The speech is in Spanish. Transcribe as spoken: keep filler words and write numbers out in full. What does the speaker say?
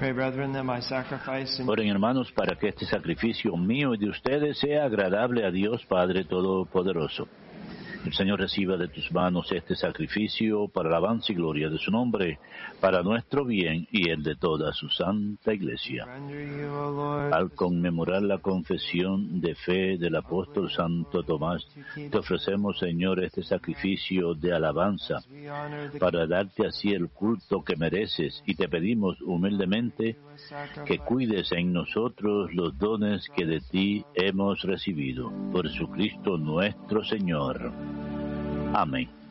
Oren, hermanos, para que este sacrificio mío y de ustedes sea agradable a Dios Padre Todopoderoso. El Señor reciba de tus manos este sacrificio para la alabanza y gloria de su nombre, para nuestro bien y el de toda su santa Iglesia. Al conmemorar la confesión de fe del apóstol Santo Tomás, te ofrecemos, Señor, este sacrificio de alabanza para darte así el culto que mereces, y te pedimos humildemente que cuides en nosotros los dones que de ti hemos recibido. Por Jesucristo nuestro Señor. Amén.